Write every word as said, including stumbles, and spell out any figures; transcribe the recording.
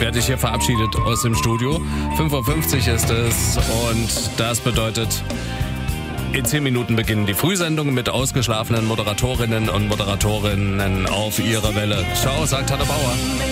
werde ich hier verabschiedet aus dem Studio. fünf Uhr fünfzig ist es und das bedeutet, in zehn Minuten beginnen die Frühsendungen mit ausgeschlafenen Moderatorinnen und Moderatorinnen auf ihrer Welle. Ciao, sagt Hanne Bauer.